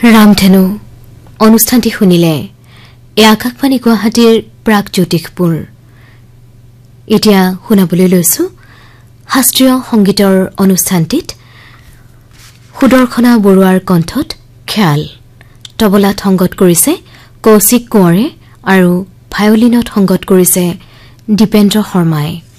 ৰামধেনু অনুষ্ঠানটি শুনিলে এই আকাশবাণী গুৱাহাটীৰ প্ৰাক জ্যোতিষপুৰ এতিয়া শুনাবলৈ লৈছো শাস্ত্ৰীয় সংগীতৰ অনুষ্ঠানটিত সুদৰ্শনা বৰুৱাৰ কণ্ঠত খ্যাল তবলাত সংগত কৰিছে কৌশিক কোঁৱৰে আৰু ভায়োলিনত সংগত কৰিছে দীপেন্দ্ৰ শৰ্মাই।